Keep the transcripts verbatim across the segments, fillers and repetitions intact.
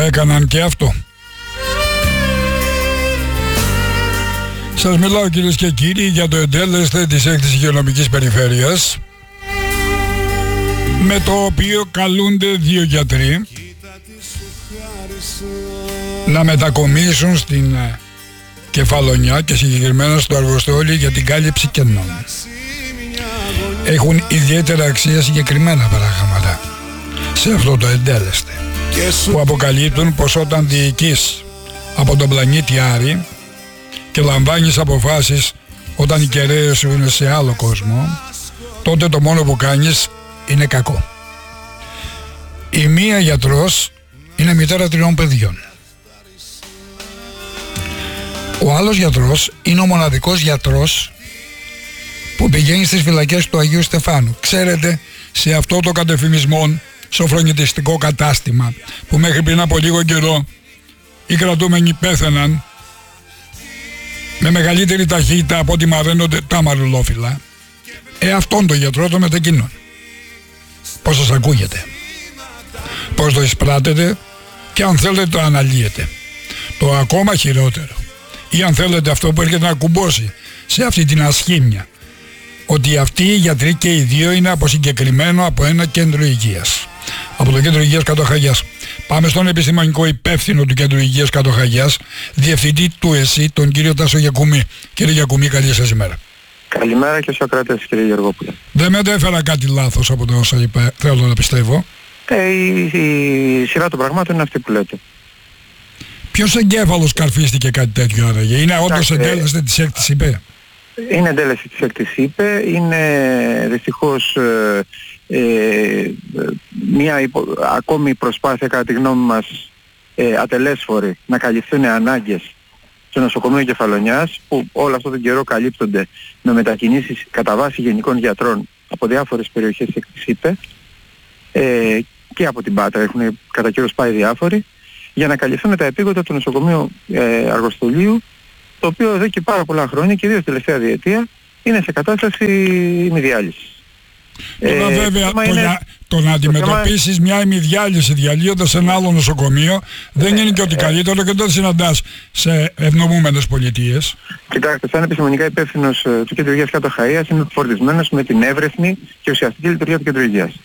έκαναν και αυτό. Σας μιλάω κυρίες και κύριοι για το εντέλεσθε της έκτης υγειονομικής περιφέρειας, με το οποίο καλούνται δύο γιατροί να μετακομίσουν στην Κεφαλονιά και συγκεκριμένα στο Αργοστόλι για την κάλυψη κενών. Έχουν ιδιαίτερα αξία συγκεκριμένα πράγματα σε αυτό το εντέλεσθε, που αποκαλύπτουν πως όταν διοικείς από τον πλανήτη Άρη και λαμβάνεις αποφάσεις όταν οι κεραίες σου είναι σε άλλο κόσμο, τότε το μόνο που κάνεις είναι κακό. Η μία γιατρός είναι μητέρα τριών παιδιών. Ο άλλος γιατρός είναι ο μοναδικός γιατρός που πηγαίνει στις φυλακές του Αγίου Στεφάνου. Ξέρετε, σε αυτό το κατεφημισμόν σοφρονητιστικό κατάστημα που μέχρι πριν από λίγο καιρό οι κρατούμενοι πέθαιναν με μεγαλύτερη ταχύτητα από ό,τι μαραίνονται τα μαρουλόφυλλα, ε αυτόν τον γιατρό το μετακινούν. Πώς σας ακούγεται, πώς το εισπράτετε και αν θέλετε το αναλύετε. Το ακόμα χειρότερο, ή αν θέλετε αυτό που έρχεται να κουμπώσει σε αυτή την ασχήμια, ότι αυτοί οι γιατροί και οι δύο είναι αποσυγκεκριμένο από ένα κέντρο υγείας, από το κέντρο υγείας Κάτω Χαγιάς. Πάμε στον επιστημονικό υπεύθυνο του κέντρου υγείας Κάτω Χαγιάς, διευθυντή του ΕΣΥ, τον κύριο Τάσο Γιακουμή. Κύριε Γιακουμή, καλή σας ημέρα. Καλημέρα και Σοκράτες, κύριε Γεωργόπουλε. Δεν μετέφερα κάτι λάθος από το όσα είπα, θέλω να πιστεύω. Ε, η, η σειρά των πραγμάτων είναι αυτή που λέτε. Ποιος εγκέφαλος καρφίστηκε κάτι τέτοιο άραγε? Είναι όντως εντέλεσθε της έκτης ΥΠΕ? Είναι εντέλεσθε της έκτης ΥΠΕ. Είναι δυστυχώς ε, ε, μια υπο, ακόμη προσπάθεια κατά τη γνώμη μας ε, ατελέσφορη να καλυφθούν ανάγκες στο νοσοκομείο Κεφαλονιάς, που όλο αυτό τον καιρό καλύπτονται με μετακινήσεις κατά βάση γενικών γιατρών από διάφορες περιοχές της έκτης ΥΠΕ ε, και από την Πάτρα έχουν κατά καιρός πάει διάφοροι, για να καλυφθούν τα επίγοντα του νοσοκομείου ε, Αργοστολίου, το οποίο εδώ και πάρα πολλά χρόνια και ιδίως τελευταία διετία είναι σε κατάσταση ημιδιάλυσης. Τώρα ε, βέβαια το, είναι, για, το να αντιμετωπίσεις θέμα... μια ημιδιάλυση διαλύοντας ένα άλλο νοσοκομείο δεν ε, είναι και ότι ε, καλύτερο και δεν συναντάς σε ευνομούμενες πολιτείες. Κοιτάξτε, σαν επιστημονικά υπεύθυνος ε, του Κέντρου Υγείας Κάτω Χαΐας είμαι φορτισμένος με την εύρεθμη και ουσιαστική λειτουργία του Κέντρου Υγείας.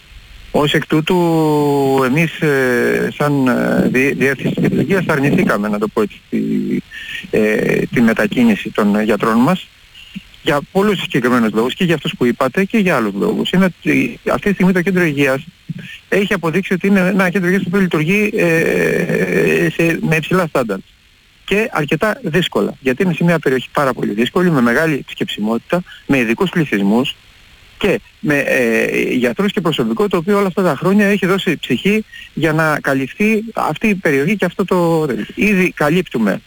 Ως εκ τούτου εμείς ε, σαν ε, διεύθυνση της Κεντρικής αρνηθήκαμε, να το πω έτσι, τη, ε, τη μετακίνηση των γιατρών μας για πολλούς συγκεκριμένους λόγους, και για αυτούς που είπατε και για άλλους λόγους. Είναι ότι αυτή τη στιγμή το Κέντρο Υγείας έχει αποδείξει ότι είναι ένα κέντρο υγείας που λειτουργεί ε, σε, με υψηλά στάνταρ και αρκετά δύσκολα, γιατί είναι σε μια περιοχή πάρα πολύ δύσκολη, με μεγάλη επισκεψιμότητα, με ειδικούς πληθυσμούς και με ε, γιατρούς και προσωπικό, το οποίο όλα αυτά τα χρόνια έχει δώσει ψυχή για να καλυφθεί αυτή η περιοχή και αυτό το... Ήδη καλύπτουμε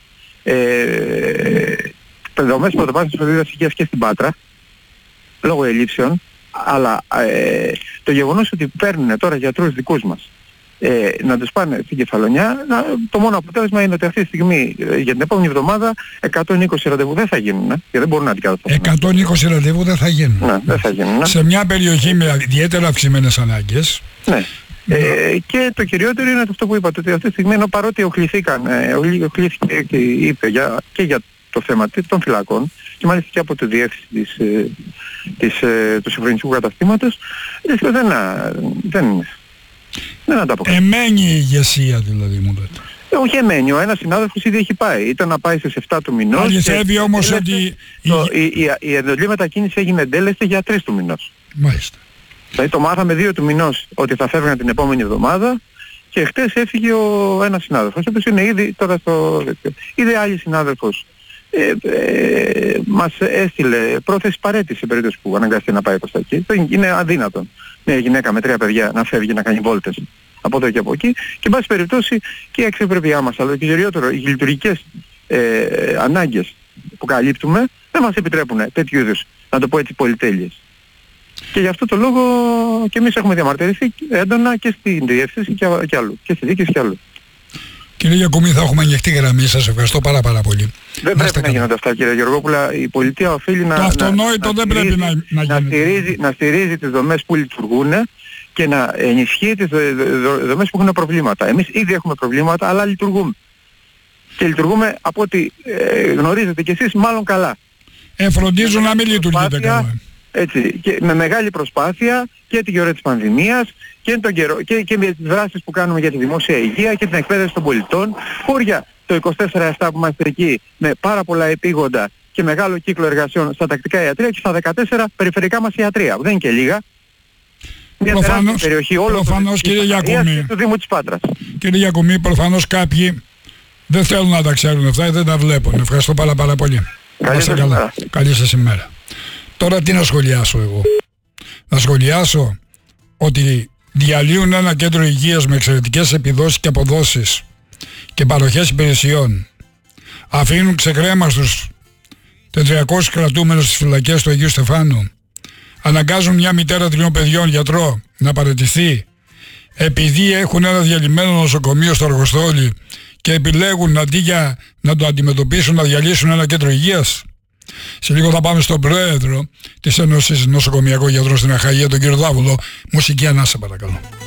ε, δομές πρωτοβάθμιας φροντίδας υγείας και στην Πάτρα, λόγω ελλείψεων, αλλά ε, το γεγονός ότι παίρνουν τώρα γιατρούς δικούς μας ε, να τους πάνε στην Κεφαλονιά, να, το μόνο αποτέλεσμα είναι ότι αυτή τη στιγμή ε, για την επόμενη εβδομάδα εκατόν είκοσι ραντεβού δεν θα γίνουν, ε, και δεν μπορούν να αντικατασταθούν. εκατόν είκοσι ραντεβού δεν θα γίνουν. Ναι, δεν θα γίνουν. Ναι. Σε μια περιοχή με ιδιαίτερα αυξημένες ανάγκες. Ναι. Ε, και το κυριότερο είναι αυτό που είπατε, ότι αυτή τη στιγμή, ενώ παρότι οχληθήκαν, ε, οχλήθηκε και είπε για, και για το θέμα των φυλακών και μάλιστα και από τη διεύθυνση της, ε, της, ε, του συμφωνιστικού καταστήματος, ε, δεν, δεν, δεν ανταποκριθεί. Εμένει η ηγεσία δηλαδή, μου λέτε? Ε, όχι εμένει, ο ένας συνάδελφος ήδη έχει πάει, ήταν να πάει στις εφτά του μηνός. Αληθεύει όμως ότι... Το, η, η, η εντολή μετακίνηση έγινε εντέλεστη για τρεις του μηνός. Μάλιστα. Δηλαδή το μάθαμε δύο του μηνός ότι θα φεύγαν την επόμενη εβδομάδα και χτες έφυγε ο ένας συνάδελφος, ο οποίος είναι ήδη τώρα στο... Ήδη άλλη συνάδελφος ε, ε, μας έστειλε πρόθεση παρέτηση σε περίπτωση που αναγκάστηκε να πάει προς τα εκεί. Είναι αδύνατον μια γυναίκα με τρία παιδιά να φεύγει να κάνει βόλτες από εδώ και από εκεί, και εν πάση περιπτώσει και η αξιοπρέπειά μας, αλλά και κυριότερο οι λειτουργικές ε, ανάγκες που καλύπτουμε δεν μας επιτρέπουν τέτοιου είδους, να το πω έτσι, πολυτέλειες. Και γι' αυτό το λόγο και εμείς έχουμε διαμαρτυρηθεί έντονα και στην διεύθυνση και, και αλλού, και στη δίκηση και αλλού. Κύριε Γιακουμή, θα έχουμε ανοιχτή γραμμή. Σας ευχαριστώ πάρα πάρα πολύ. Δεν να πρέπει να γίνονται αυτά, κύριε Γεωργόπουλα. Η πολιτεία οφείλει να, το αυτονόητο να, δεν να, πρέπει στηρίζει, να, να, να, στηρίζει, να στηρίζει τις δομές που λειτουργούν και να ενισχύει τις δομές που έχουν προβλήματα. Εμείς ήδη έχουμε προβλήματα, αλλά λειτουργούμε. Και λειτουργούμε από ό,τι ε, γνωρίζετε κι εσείς μάλλον καλά. Ε, φροντίζουν να μην λειτουργείτε καλά. Έτσι, και με μεγάλη προσπάθεια και την καιρό της πανδημίας και, τον καιρό, και, και με τις δράσεις που κάνουμε για τη δημόσια υγεία και την εκπαίδευση των πολιτών, χώρια το είκοσι τέσσερα επτά που είμαστε εκεί με πάρα πολλά επίγοντα και μεγάλο κύκλο εργασιών στα τακτικά ιατρεία και στα δεκατέσσερα περιφερικά μας ιατρεία, που δεν είναι και λίγα. Μια προφανώς, περιοχή όλο προφανώς, το, κύριε Γιακομή, του Δήμου της Πάτρας. Κύριε Γιακομή, προφανώς κάποιοι δεν θέλουν να τα ξέρουν αυτά ή δεν τα βλέπουν. Ευχαριστώ πάρα, πάρα πολύ. Καλή σας ημέρα. Καλή σας ημέρα. Τώρα τι να σχολιάσω εγώ. Να σχολιάσω ότι διαλύουν ένα κέντρο υγείας με εξαιρετικές επιδόσεις και αποδόσεις και παροχές υπηρεσιών. Αφήνουν ξεκρέμαστους τετρακόσιους κρατούμενους στις φυλακές του Αγίου Στεφάνου. Αναγκάζουν μια μητέρα τριών παιδιών γιατρό να παραιτηθεί επειδή έχουν ένα διαλυμένο νοσοκομείο στο Αργοστόλι και επιλέγουν αντί για να το αντιμετωπίσουν να διαλύσουν ένα κέντρο υγείας. Σε λίγο θα πάμε στον πρόεδρο της Ένωσης Νοσοκομιακών Γιατρών στην Αχαΐα, τον κύριο Δάβουλο. Μουσική ανάσα παρακαλώ.